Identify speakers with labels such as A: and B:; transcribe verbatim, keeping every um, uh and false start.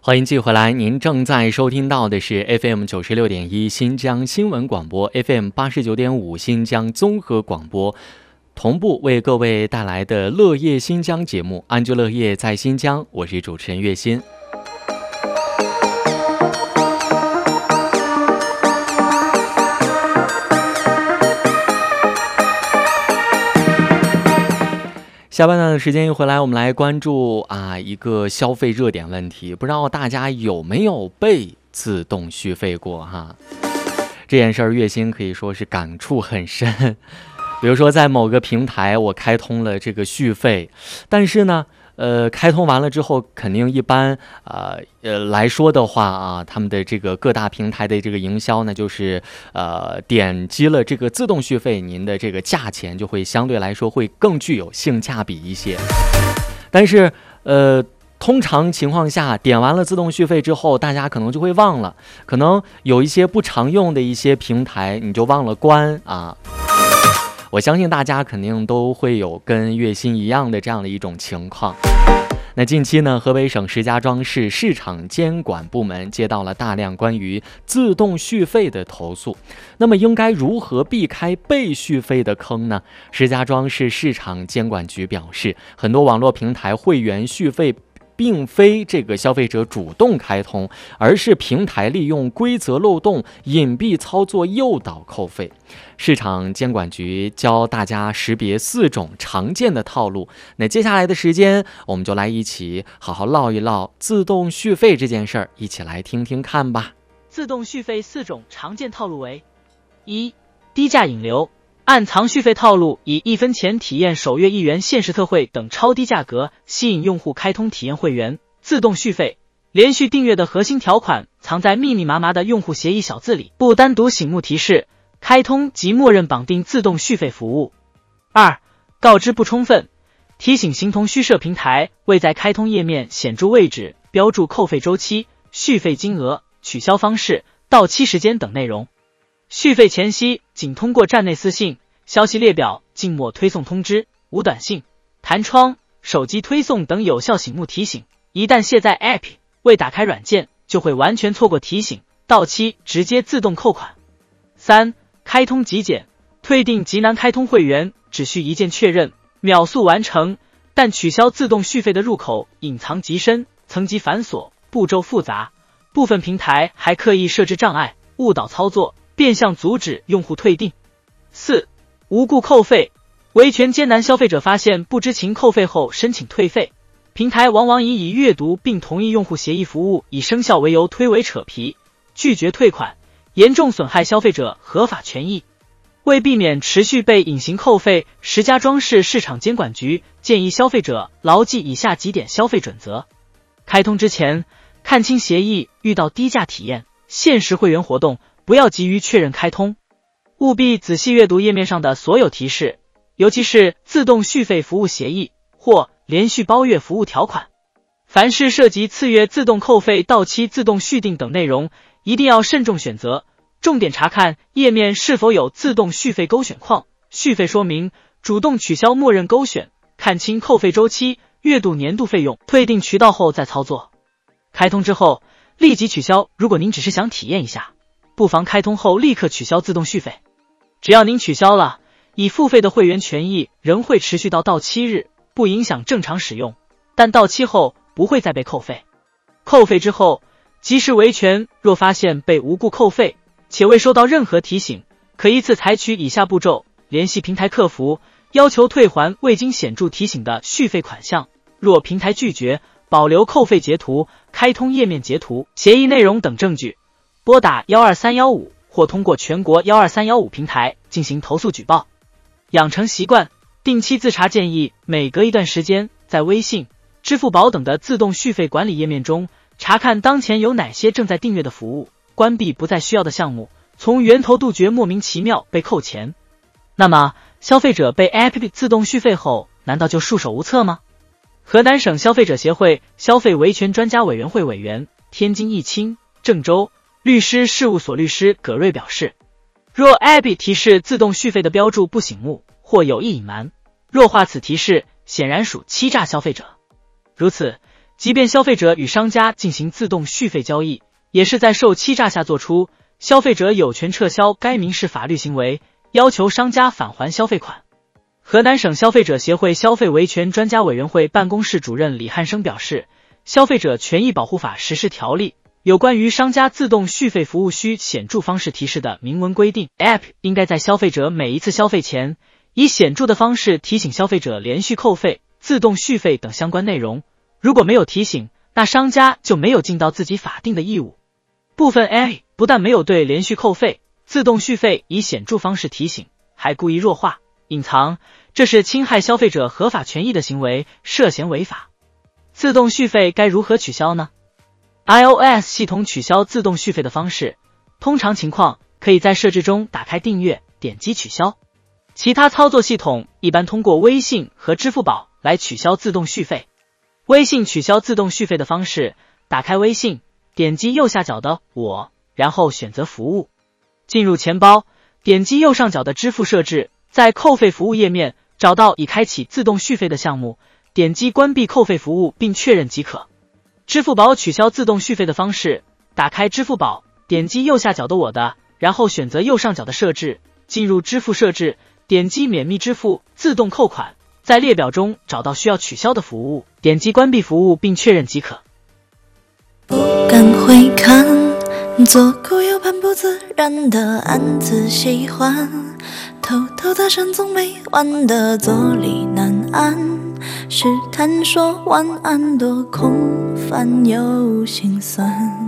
A: 欢迎继续回来，您正在收听到的是 F M 九十六点一新疆新闻广播 ，F M 八十九点五新疆综合广播，同步为各位带来的乐业新疆节目，安居乐业在新疆，我是主持人岳鑫。下半段的时间一回来，我们来关注啊一个消费热点问题，不知道大家有没有被自动续费过哈？这件事儿岳鑫可以说是感触很深。比如说在某个平台我开通了这个续费，但是呢呃，开通完了之后，肯定一般呃呃来说的话啊，他们的这个各大平台的这个营销呢，就是呃点击了这个自动续费，您的这个价钱就会相对来说会更具有性价比一些。但是呃，通常情况下，点完了自动续费之后，大家可能就会忘了，可能有一些不常用的一些平台，你就忘了关啊。我相信大家肯定都会有跟岳鑫一样的这样的一种情况。那近期呢，河北省石家庄市市场监管部门接到了大量关于自动续费的投诉。那么应该如何避开被续费的坑呢？石家庄市市场监管局表示，很多网络平台会员续费并非这个消费者主动开通，而是平台利用规则漏洞、隐蔽操作诱导扣费。市场监管局教大家识别四种常见的套路。那接下来的时间，我们就来一起好好唠一唠自动续费这件事儿，一起来听听看吧。
B: 自动续费四种常见套路为：一、低价引流。暗藏续费套路，以一分钱体验首月一元限时特惠等超低价格吸引用户开通体验会员。自动续费，连续订阅的核心条款藏在密密麻麻的用户协议小字里，不单独醒目提示，开通即默认绑定自动续费服务。二、告知不充分，提醒形同虚设平台未在开通页面显著位置标注扣费周期、续费金额、取消方式、到期时间等内容。续费前夕仅通过站内私信、消息列表静默推送通知，无短信、弹窗、手机推送等有效醒目提醒。一旦卸载 App 未打开软件，就会完全错过提醒，到期直接自动扣款。三、开通极简，退订极难开通会员只需一键确认，秒速完成，但取消自动续费的入口隐藏极深，层级繁琐，步骤复杂，部分平台还刻意设置障碍，误导操作，变相阻止用户退订。四、无故扣费，维权艰难消费者发现不知情扣费后申请退费，平台往往以已阅读并同意用户协议服务已生效为由推诿扯皮，拒绝退款，严重损害消费者合法权益。为避免持续被隐形扣费，石家庄市市场监管局建议消费者牢记以下几点消费准则：开通之前看清协议，遇到低价体验、限时会员活动，不要急于确认开通，务必仔细阅读页面上的所有提示，尤其是自动续费服务协议或连续包月服务条款。凡是涉及次月自动扣费、到期自动续订等内容，一定要慎重选择，重点查看页面是否有自动续费勾选框、续费说明，主动取消默认勾选，看清扣费周期，月度年度费用，退订渠道后再操作。开通之后立即取消，如果您只是想体验一下，不妨开通后立刻取消自动续费。只要您取消了，已付费的会员权益仍会持续到到期日，不影响正常使用，但到期后不会再被扣费。扣费之后及时维权，若发现被无故扣费且未收到任何提醒，可依次采取以下步骤：联系平台客服，要求退还未经显著提醒的续费款项，若平台拒绝，保留扣费截图、开通页面截图、协议内容等证据，拨打一二三一五或通过全国一二三一五平台进行投诉举报。养成习惯，定期自查，建议每隔一段时间在微信、支付宝等的自动续费管理页面中查看当前有哪些正在订阅的服务，关闭不再需要的项目，从源头杜绝莫名其妙被扣钱。那么消费者被 App 自动续费后，难道就束手无策吗？河南省消费者协会消费维权专家委员会委员、天津易清、郑州律师事务所律师葛瑞表示，若 App 提示自动续费的标注不醒目或有意隐瞒，弱化此提示，显然属欺诈消费者。如此， 即便消费者与商家进行自动续费交易，也是在受欺诈下做出，消费者有权撤销该民事法律行为，要求商家返还消费款。河南省消费者协会消费维权专家委员会办公室主任李汉生表示，消费者权益保护法实施条例有关于商家自动续费服务需显著方式提示的明文规定 ，App 应该在消费者每一次消费前，以显著的方式提醒消费者连续扣费、自动续费等相关内容。如果没有提醒，那商家就没有尽到自己法定的义务。部分 App 不但没有对连续扣费、自动续费以显著方式提醒，还故意弱化、隐藏，这是侵害消费者合法权益的行为，涉嫌违法。自动续费该如何取消呢？ iOS 系统取消自动续费的方式，通常情况可以在设置中打开订阅，点击取消。其他操作系统一般通过微信和支付宝来取消自动续费。微信取消自动续费的方式，打开微信，点击右下角的我，然后选择服务，进入钱包，点击右上角的支付设置，在扣费服务页面找到已开启自动续费的项目，点击关闭扣费服务并确认即可。支付宝取消自动续费的方式，打开支付宝，点击右下角的我的，然后选择右上角的设置，进入支付设置，点击免密支付自动扣款，在列表中找到需要取消的服务，点击关闭服务并确认即可。
C: 不敢回看，左顾右盼不自然的暗自喜欢，偷偷的深总没完的坐立难安，试探说晚安多空泛又心酸。